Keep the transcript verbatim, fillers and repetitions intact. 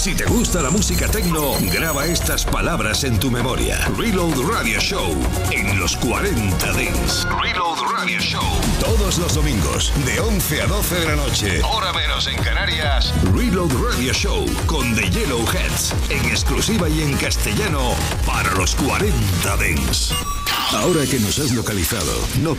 Si te gusta la música techno, graba estas palabras en tu memoria. Reload Radio Show en los cuarenta Dents. Reload Radio Show. Todos los domingos, de once a doce de la noche, hora menos en Canarias. Reload Radio Show con The Yellowheads, en exclusiva y en castellano para los cuarenta Dents. Ahora que nos has localizado, no